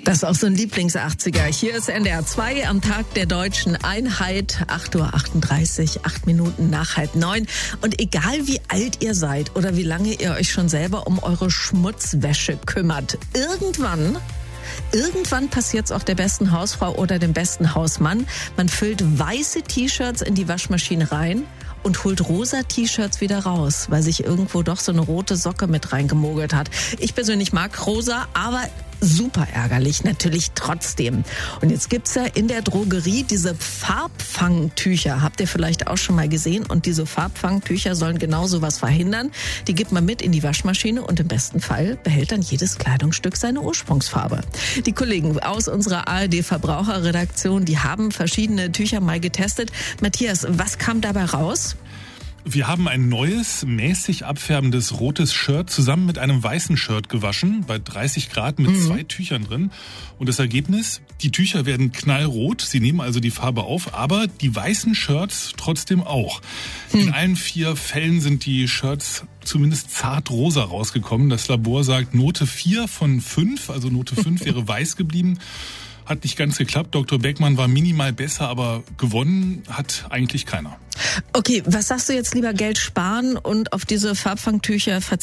Das ist auch so ein Lieblings-80er. Hier ist NDR 2 am Tag der deutschen Einheit. 8:38 Uhr, 8 Minuten nach 8:30. Und egal wie alt ihr seid oder wie lange ihr euch schon selber um eure Schmutzwäsche kümmert, Irgendwann passiert's auch der besten Hausfrau oder dem besten Hausmann. Man füllt weiße T-Shirts in die Waschmaschine rein und holt rosa T-Shirts wieder raus, weil sich irgendwo doch so eine rote Socke mit reingemogelt hat. Ich persönlich mag rosa, aber super ärgerlich natürlich trotzdem. Und jetzt gibt's ja in der Drogerie diese Farbfangtücher. Habt ihr vielleicht auch schon mal gesehen? Und diese Farbfangtücher sollen genau sowas verhindern. Die gibt man mit in die Waschmaschine und im besten Fall behält dann jedes Kleidungsstück seine Ursprungsfarbe. Die Kollegen aus unserer ARD-Verbraucherredaktion, die haben verschiedene Tücher mal getestet. Matthias, was kam dabei raus? Wir haben ein neues, mäßig abfärbendes rotes Shirt zusammen mit einem weißen Shirt gewaschen, bei 30 Grad mit 2 Tüchern drin. Und das Ergebnis, die Tücher werden knallrot, sie nehmen also die Farbe auf, aber die weißen Shirts trotzdem auch. In allen 4 Fällen sind die Shirts zumindest zart rosa rausgekommen. Das Labor sagt Note 4 von 5, also Note 5 wäre weiß geblieben. Hat nicht ganz geklappt. Dr. Beckmann war minimal besser, aber gewonnen hat eigentlich keiner. Okay, was sagst du jetzt, lieber Geld sparen und auf diese Farbfangtücher verzichten?